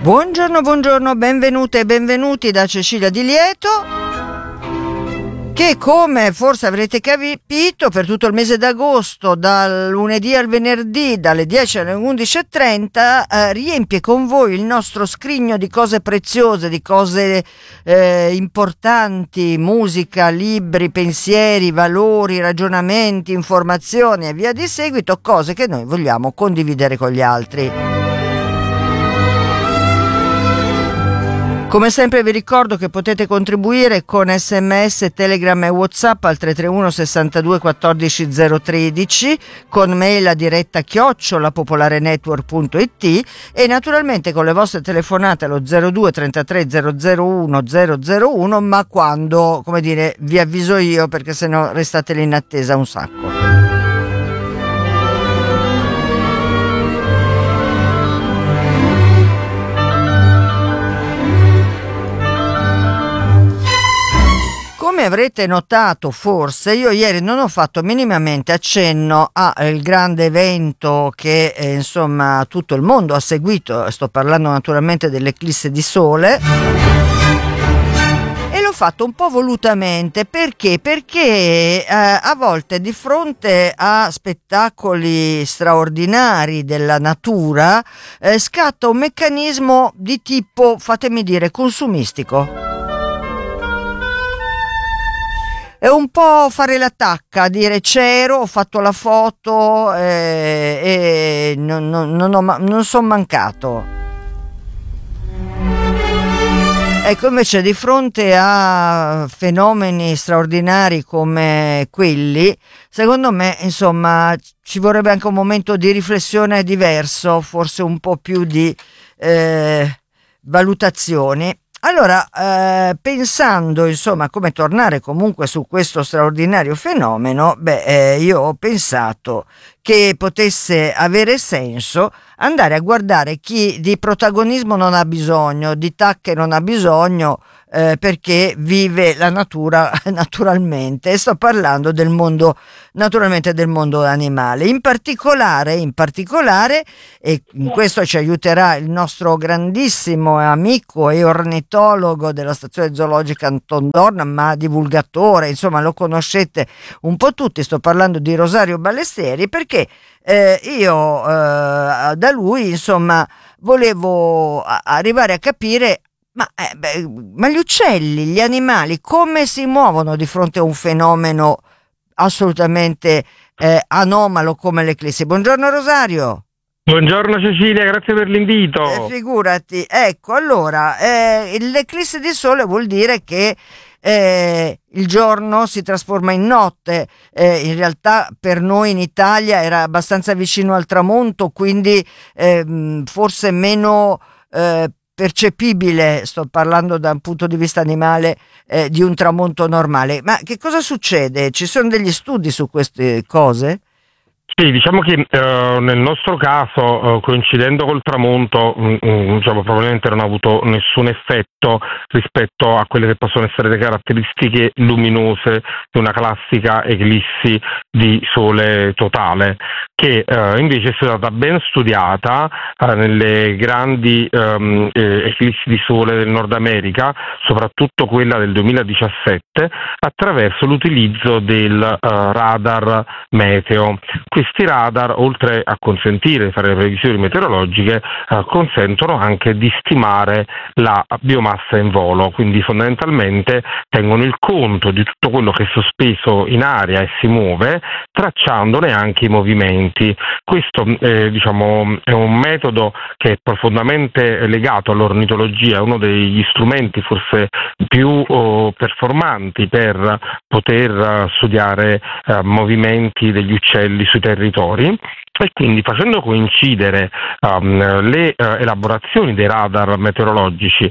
Buongiorno, benvenute e benvenuti da Cecilia Di Lieto, che come forse avrete capito per tutto il mese d'agosto, dal lunedì al venerdì, dalle 10 alle 11:30, riempie con voi il nostro scrigno di cose preziose, di cose importanti, musica, libri, pensieri, valori, ragionamenti, informazioni e via di seguito, cose che noi vogliamo condividere con gli altri. Come sempre vi ricordo che potete contribuire con SMS, Telegram e WhatsApp al 331 62 14 013, con mail a diretta @popolarenetwork.it e naturalmente con le vostre telefonate allo 02 33 001 001, ma quando, come dire, vi avviso io, perché sennò restate lì in attesa un sacco. Come avrete notato forse, io ieri non ho fatto minimamente accenno al grande evento che insomma tutto il mondo ha seguito. Sto parlando naturalmente dell'eclisse di sole, e l'ho fatto un po' volutamente. Perché? Perché a volte di fronte a spettacoli straordinari della natura scatta un meccanismo di tipo, fatemi dire, consumistico. È un po' fare la tacca, dire c'ero, ho fatto la foto e non sono mancato. Ecco, invece di fronte a fenomeni straordinari come quelli, secondo me, insomma, ci vorrebbe anche un momento di riflessione diverso, forse un po' più di valutazioni. Allora, pensando insomma come tornare comunque su questo straordinario fenomeno, io ho pensato che potesse avere senso andare a guardare chi di protagonismo non ha bisogno, di tacche non ha bisogno, perché vive la natura naturalmente, e sto parlando del mondo, naturalmente del mondo animale. In particolare, e in questo ci aiuterà il nostro grandissimo amico e ornitologo della stazione zoologica Anton Dorn, ma divulgatore, insomma lo conoscete un po' tutti, sto parlando di Rosario Ballestieri, perché io da lui insomma volevo arrivare a capire ma gli uccelli, gli animali, come si muovono di fronte a un fenomeno assolutamente anomalo come l'eclissi. Buongiorno Rosario. Buongiorno Cecilia, grazie per l'invito. Figurati, ecco, allora, l'eclissi di sole vuol dire che il giorno si trasforma in notte. In realtà per noi in Italia era abbastanza vicino al tramonto, quindi forse meno percepibile, sto parlando da un punto di vista animale, di un tramonto normale. Ma che cosa succede? Ci sono degli studi su queste cose? Sì, diciamo che nel nostro caso, coincidendo col tramonto, diciamo, probabilmente non ha avuto nessun effetto rispetto a quelle che possono essere le caratteristiche luminose di una classica eclissi di sole totale, che invece è stata ben studiata nelle grandi eclissi di sole del Nord America, soprattutto quella del 2017, attraverso l'utilizzo del radar meteo. Questi radar, oltre a consentire di fare le previsioni meteorologiche, consentono anche di stimare la biomassa in volo, quindi fondamentalmente tengono il conto di tutto quello che è sospeso in aria e si muove, tracciandone anche i movimenti. Questo diciamo, è un metodo che è profondamente legato all'ornitologia, è uno degli strumenti forse più performanti per poter studiare movimenti degli uccelli sui territori, e quindi facendo coincidere le elaborazioni dei radar meteorologici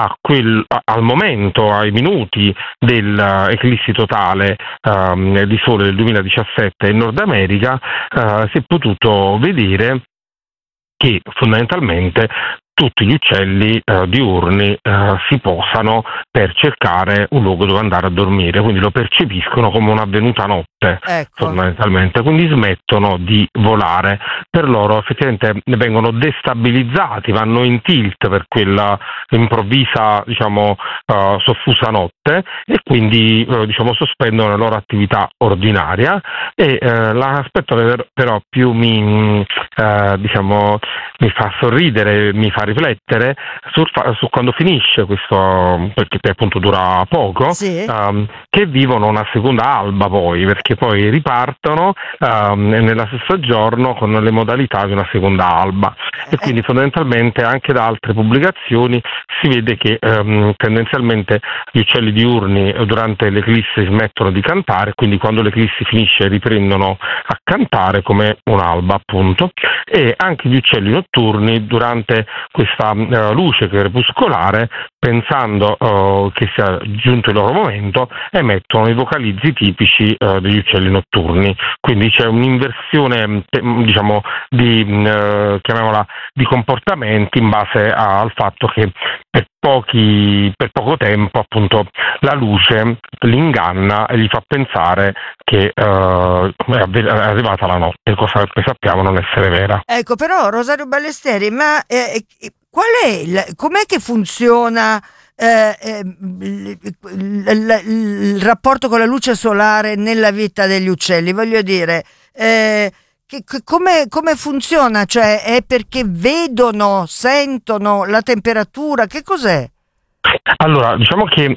al momento, ai minuti dell'eclissi totale di sole del 2017 in Nord America, si è potuto vedere che fondamentalmente tutti gli uccelli diurni si posano per cercare un luogo dove andare a dormire, quindi lo percepiscono come un'avvenuta notte, Ecco. fondamentalmente, quindi smettono di volare. Per loro effettivamente vengono destabilizzati, vanno in tilt per quella improvvisa, soffusa notte, e quindi sospendono la loro attività ordinaria. E l'aspetto però più mi fa sorridere, mi fa riflettere su quando finisce questo, perché appunto dura poco, Sì. che vivono una seconda alba poi, perché poi ripartono nella stessa giorno con le modalità di una seconda alba. E quindi fondamentalmente anche da altre pubblicazioni si vede che tendenzialmente gli uccelli diurni durante l'eclissi smettono di cantare, quindi quando l'eclissi finisce riprendono a cantare come un'alba, appunto. E anche gli uccelli notturni durante questa luce crepuscolare, pensando che sia giunto il loro momento, emettono i vocalizzi tipici degli uccelli notturni. Quindi c'è un'inversione chiamiamola, di comportamenti in base al fatto che per poco tempo appunto la luce li inganna e gli fa pensare che è arrivata la notte, cosa che poi sappiamo non essere vera. Ecco, però Rosario Ballesteri, ma com'è che funziona il rapporto con la luce solare nella vita degli uccelli? Voglio dire, come funziona? Cioè, è perché vedono, sentono la temperatura? Che cos'è? Allora, diciamo che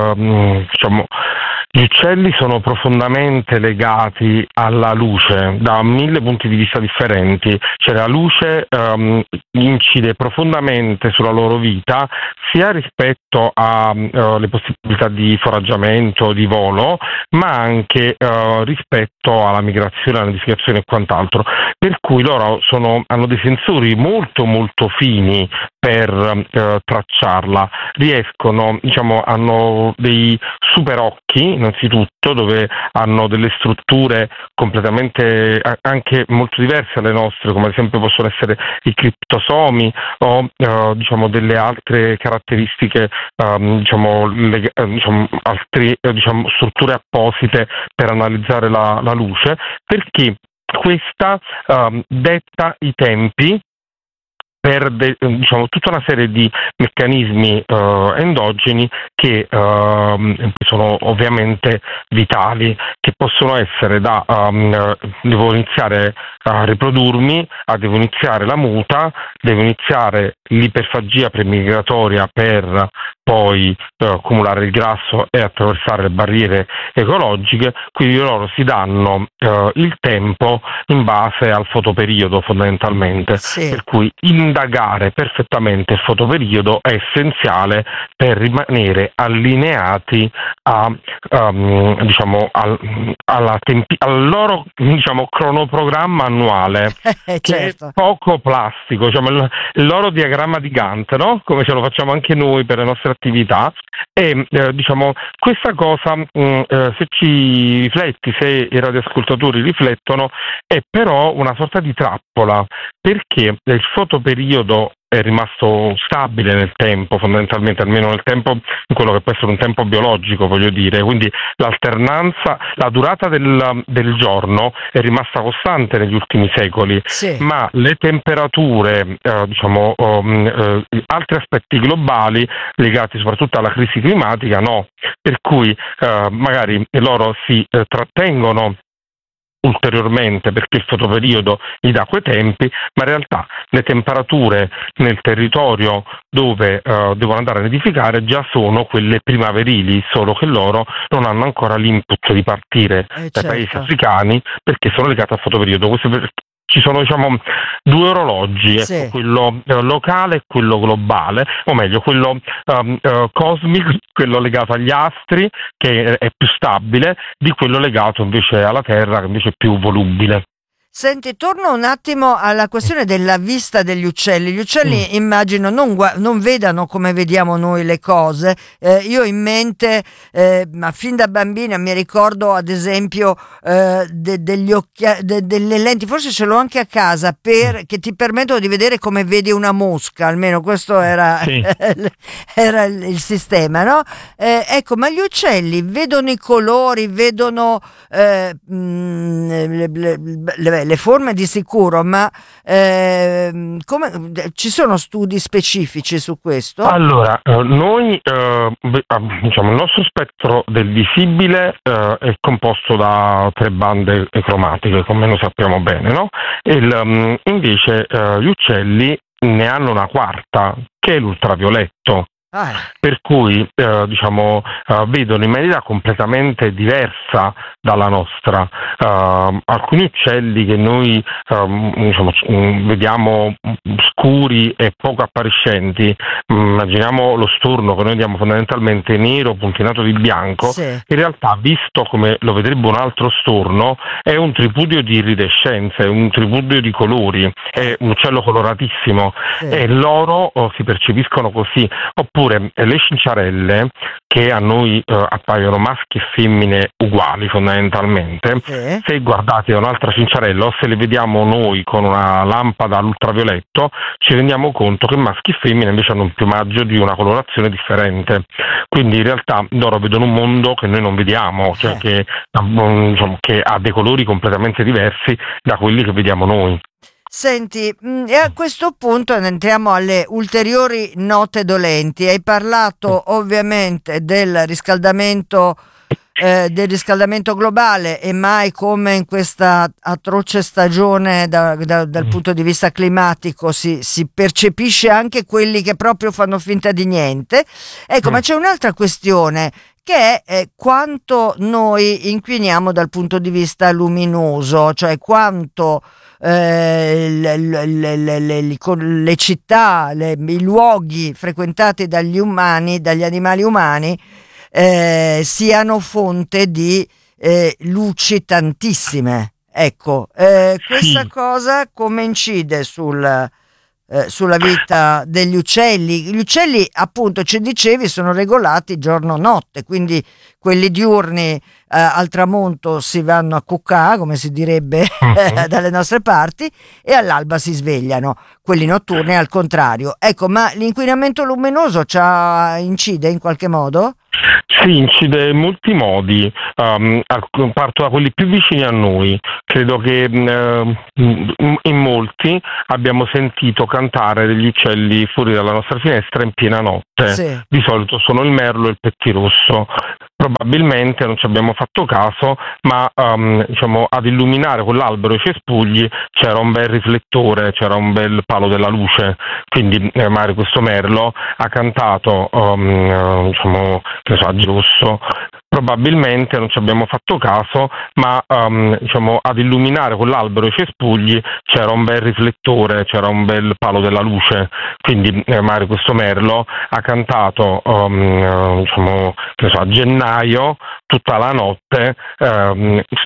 gli uccelli sono profondamente legati alla luce da 1000 punti di vista differenti. Cioè la luce incide profondamente sulla loro vita, sia rispetto alle possibilità di foraggiamento, di volo, ma anche rispetto alla migrazione, alla nidificazione e quant'altro. Per cui loro hanno dei sensori molto molto fini per tracciarla. Hanno dei super occhi innanzitutto, dove hanno delle strutture completamente anche molto diverse dalle nostre, come ad esempio possono essere i criptosomi o delle altre caratteristiche, altre strutture apposite per analizzare la luce, perché questa detta i tempi per tutta una serie di meccanismi endogeni che sono ovviamente vitali, che possono essere devo iniziare a riprodurmi, devo iniziare la muta, devo iniziare l'iperfagia premigratoria per poi accumulare il grasso e attraversare le barriere ecologiche. Quindi loro si danno il tempo in base al fotoperiodo, fondamentalmente. Sì. Per cui indagare perfettamente il fotoperiodo è essenziale per rimanere allineati al loro cronoprogramma annuale, Certo. che è poco plastico, il loro diagramma di Gantt, no? Come ce lo facciamo anche noi per le nostre attività. E questa cosa, se ci rifletti, se i radioascoltatori riflettono, è però una sorta di trappola, perché il fotoperiodo è rimasto stabile nel tempo, fondamentalmente, almeno nel tempo, in quello che può essere un tempo biologico, voglio dire. Quindi l'alternanza, la durata del giorno è rimasta costante negli ultimi secoli, Sì. ma le temperature, altri aspetti globali legati soprattutto alla crisi climatica no, per cui magari loro si trattengono ulteriormente perché il fotoperiodo gli dà quei tempi, ma in realtà le temperature nel territorio dove devono andare a nidificare già sono quelle primaverili, solo che loro non hanno ancora l'input di partire dai paesi africani perché sono legati al fotoperiodo. Ci sono due orologi, Sì. quello locale e quello globale, o meglio quello cosmico, quello legato agli astri, che è più stabile, di quello legato invece alla Terra, che invece è più volubile. Senti, torno un attimo alla questione della vista degli uccelli. Gli uccelli immagino non vedano come vediamo noi le cose. Io ho in mente, ma fin da bambina mi ricordo ad esempio delle lenti, forse ce l'ho anche a casa, che ti permettono di vedere come vedi una mosca, almeno questo era, Sì. era il sistema, no? Ecco, ma gli uccelli vedono i colori, vedono le forme di sicuro, ma ci sono studi specifici su questo? Allora, noi, diciamo, il nostro spettro del visibile è composto da 3 bande cromatiche, come lo sappiamo bene, no? Invece gli uccelli ne hanno una quarta, che è l'ultravioletto. Per cui diciamo vedono in maniera completamente diversa dalla nostra. Alcuni uccelli che noi diciamo, vediamo scuri e poco appariscenti, immaginiamo lo sturno che noi vediamo fondamentalmente nero puntinato di bianco, Sì. in realtà visto come lo vedrebbe un altro storno è un tripudio di iridescenze, è un tripudio di colori, è un uccello coloratissimo, Sì. e loro si percepiscono così. Oppure le cinciarelle, che a noi appaiono maschi e femmine uguali fondamentalmente, Sì. se guardate un'altra cinciarella o se le vediamo noi con una lampada all'ultravioletto, ci rendiamo conto che maschi e femmine invece hanno un piumaggio di una colorazione differente. Quindi in realtà loro vedono un mondo che noi non vediamo, cioè che, diciamo, che ha dei colori completamente diversi da quelli che vediamo noi. Senti, e a questo punto entriamo alle ulteriori note dolenti. Hai parlato ovviamente del riscaldamento globale, e mai come in questa atroce stagione dal punto di vista climatico si percepisce anche quelli che proprio fanno finta di niente. Ecco, ma c'è un'altra questione, che è quanto noi inquiniamo dal punto di vista luminoso, cioè quanto le città, i luoghi frequentati dagli umani, dagli animali umani, siano fonte di luci tantissime. Ecco, questa Sì. cosa come incide sulla vita degli uccelli? Gli uccelli, appunto, ci dicevi, sono regolati giorno-notte, quindi quelli diurni al tramonto si vanno a cuccà, come si direbbe dalle nostre parti, e all'alba si svegliano. Quelli notturni al contrario. Ecco, ma l'inquinamento luminoso incide in qualche modo? Sì, incide in molti modi. Parto da quelli più vicini a noi. Credo che in molti abbiamo sentito cantare degli uccelli fuori dalla nostra finestra in piena notte. Sì. Di solito sono il merlo e il pettirosso. Probabilmente non ci abbiamo fatto caso, ma diciamo, ad illuminare quell'albero e i cespugli c'era un bel riflettore, c'era un bel palo della luce. Quindi magari questo merlo ha cantato diciamo, che so, a girosso. Probabilmente non ci abbiamo fatto caso, ma diciamo, ad illuminare quell'albero e i cespugli c'era un bel riflettore, c'era un bel palo della luce. Quindi magari questo merlo ha cantato diciamo, che so, a gennaio tutta la notte,